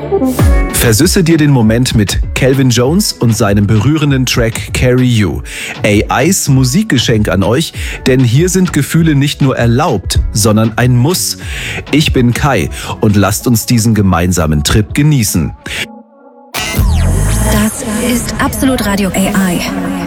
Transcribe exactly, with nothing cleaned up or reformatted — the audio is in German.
Versüsse dir den Moment mit Calvin Jones und seinem berührenden Track Carry You. A Is Musikgeschenk an euch, denn hier sind Gefühle nicht nur erlaubt, sondern ein Muss. Ich bin Kai und lasst uns diesen gemeinsamen Trip genießen. Das ist Absolut Radio A I.